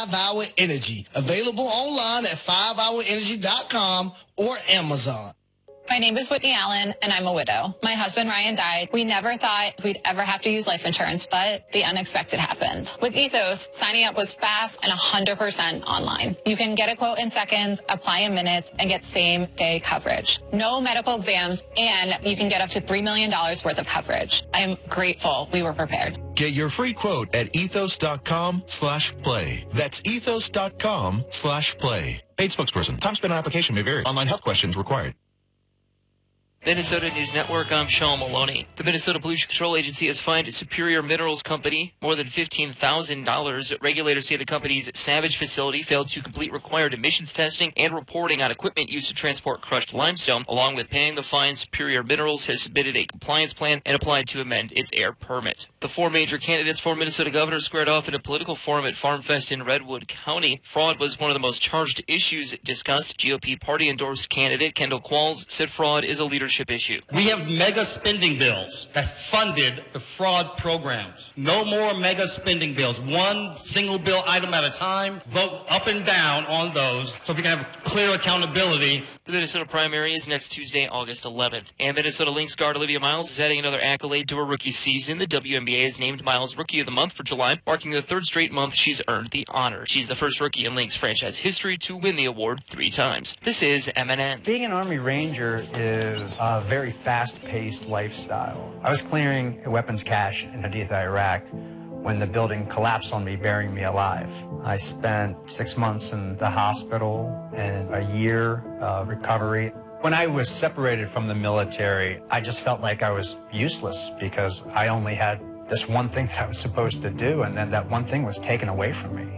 5-Hour Energy. Available online at 5hourenergy.com or Amazon. My name is Whitney Allen, and I'm a widow. My husband, Ryan, died. We never thought we'd ever have to use life insurance, but the unexpected happened. With Ethos, signing up was fast and 100% online. You can get a quote in seconds, apply in minutes, and get same-day coverage. No medical exams, and you can get up to $3 million worth of coverage. I'm grateful we were prepared. Get your free quote at ethos.com/play. That's ethos.com/play. Paid spokesperson. Time spent on application may vary. Online health questions required. Minnesota News Network, I'm Sean Maloney. The Minnesota Pollution Control Agency has fined Superior Minerals Company more than $15,000. Regulators say the company's Savage facility failed to complete required emissions testing and reporting on equipment used to transport crushed limestone. Along with paying the fine, Superior Minerals has submitted a compliance plan and applied to amend its air permit. The four major candidates for Minnesota governor squared off in a political forum at Farm Fest in Redwood County. Fraud was one of the most charged issues discussed. GOP party-endorsed candidate Kendall Qualls said fraud is a leadership issue. We have mega spending bills that funded the fraud programs. No more mega spending bills. One single bill item at a time. Vote up and down on those so we can have clear accountability. The Minnesota primary is next Tuesday, August 11th. And Minnesota Lynx guard Olivia Miles is adding another accolade to her rookie season. The WNBA has named Miles Rookie of the Month for July, marking the third straight month she's earned the honor. She's the first rookie in Lynx franchise history to win the award 3 times. This is MNN. Being an Army Ranger is a very fast-paced lifestyle. I was clearing a weapons cache in Haditha, Iraq, when the building collapsed on me, burying me alive. I spent 6 months in the hospital and a year of recovery. When I was separated from the military, I just felt like I was useless because I only had this one thing that I was supposed to do, and then that one thing was taken away from me.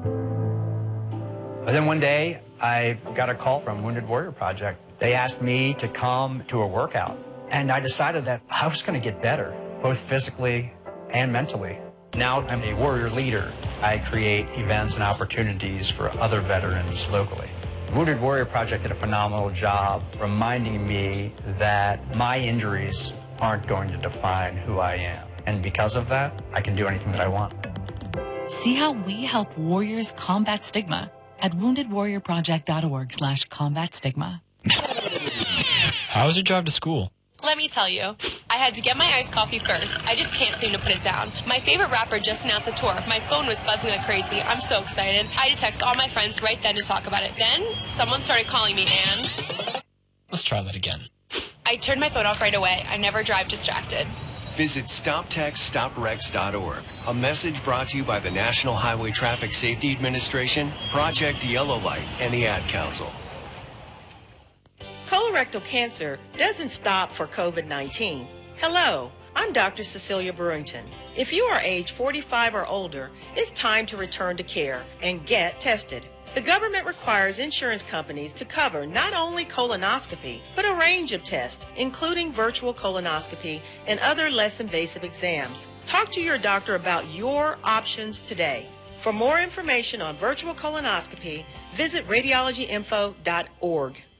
But then one day, I got a call from Wounded Warrior Project. They asked me to come to a workout, and I decided that I was going to get better, both physically and mentally. Now I'm a warrior leader. I create events and opportunities for other veterans locally. Wounded Warrior Project did a phenomenal job reminding me that my injuries aren't going to define who I am. And because of that, I can do anything that I want. See how we help warriors combat stigma at woundedwarriorproject.org/combat stigma. How was your drive to school? Let me tell you, I had to get my iced coffee first. I just can't seem to put it down. My favorite rapper just announced a tour. My phone was buzzing like crazy. I'm so excited. I had to text all my friends right then to talk about it. Then someone started calling me, and Let's try that again. I turned my phone off right away. I never drive distracted. Visit StopTextStopWrecks.org. A message brought to you by the National Highway Traffic Safety Administration, Project Yellow Light, and the Ad Council. Colorectal cancer doesn't stop for COVID-19. Hello, I'm Dr. Cecilia Brewington. If you are age 45 or older, it's time to return to care and get tested. The government requires insurance companies to cover not only colonoscopy, but a range of tests, including virtual colonoscopy and other less invasive exams. Talk to your doctor about your options today. For more information on virtual colonoscopy, visit radiologyinfo.org.